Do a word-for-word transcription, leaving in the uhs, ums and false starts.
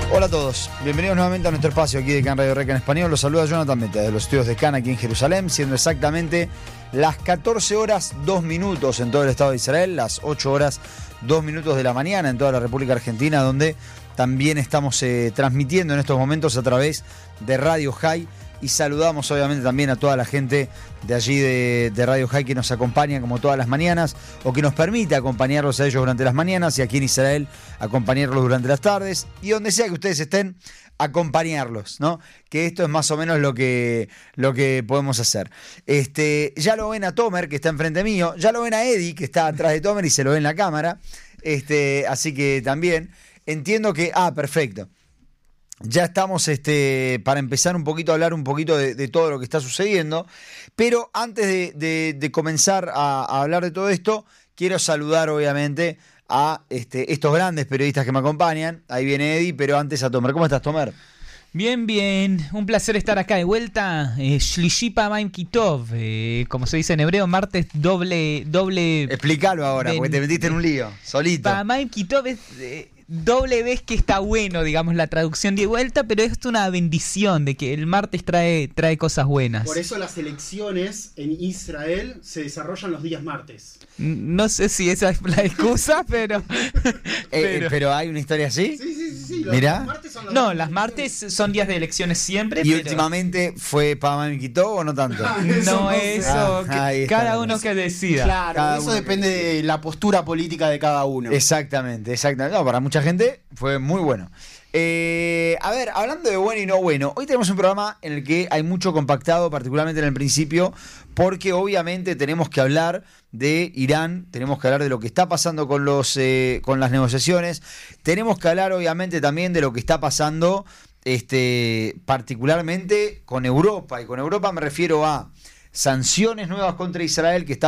Hola a todos, bienvenidos nuevamente a nuestro espacio aquí de Can Radio Reca en español. Los saluda Jonathan Meta de los estudios de Can aquí en Jerusalén, siendo exactamente las catorce horas dos minutos en todo el Estado de Israel, las ocho horas dos minutos de la mañana en toda la República Argentina, donde también estamos eh, transmitiendo en estos momentos a través de Radio High. Y saludamos obviamente también a toda la gente de allí de, de Radio High que nos acompaña como todas las mañanas o que nos permite acompañarlos a ellos durante las mañanas, y aquí en Israel acompañarlos durante las tardes, y donde sea que ustedes estén, acompañarlos, ¿no? Que esto es más o menos lo que, lo que podemos hacer. Este, ya lo ven a Tomer, que está enfrente mío, ya lo ven a Eddie, que está atrás de Tomer y se lo ve en la cámara. Este, así que también entiendo que... Ah, perfecto. Ya estamos este, para empezar un poquito a hablar un poquito de, de todo lo que está sucediendo, pero antes de, de, de comenzar a, a hablar de todo esto, quiero saludar obviamente a este, estos grandes periodistas que me acompañan. Ahí viene Eddie, pero antes a Tomer. ¿Cómo estás, Tomer? Bien, bien, un placer estar acá de vuelta. Shlishi Pamaim Kitov, eh, como se dice en hebreo, martes doble... doble Explícalo ahora, ben, porque te metiste en un lío, solito. Pamaim Kitov es... Eh, doble vez que está bueno, digamos, la traducción de vuelta, pero es una bendición de que el martes trae, trae cosas buenas. Por eso las elecciones en Israel se desarrollan los días martes. No sé si esa es la excusa, pero... pero... Eh, ¿Pero hay una historia así? Sí, sí, sí. sí. Los, ¿Mirá? los martes son los no, las martes son días de elecciones siempre. ¿Y pero... últimamente fue Pamam Kitov o no tanto? Ah, eso no, eso, ah, que cada uno que decida. Claro, cada eso uno depende que... de la postura política de cada uno. Exactamente, exactamente. No, para mucha gente fue muy bueno. Eh, a ver, hablando de bueno y no bueno, hoy tenemos un programa en el que hay mucho compactado, particularmente en el principio, porque obviamente tenemos que hablar de Irán, tenemos que hablar de lo que está pasando con los eh, con las negociaciones, tenemos que hablar obviamente también de lo que está pasando este, particularmente con Europa, y con Europa me refiero a sanciones nuevas contra Israel que está